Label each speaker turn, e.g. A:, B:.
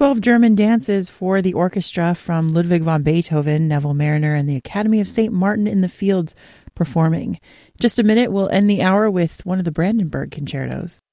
A: 12 German dances for the orchestra from Ludwig van Beethoven, Neville Marriner, and the Academy of St. Martin in the Fields performing. Just a minute, we'll end the hour with one of the Brandenburg concertos.